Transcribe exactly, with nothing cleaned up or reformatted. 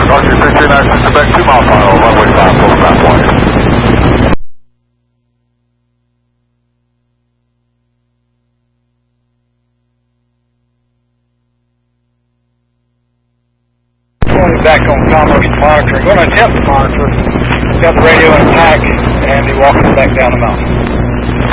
Roger, fifteen nine, back two mile final, runway five, full stop one. Back on Commerce monitoring. Going to attempt to monitor. Got the radio in attack and he walking back down the mountain.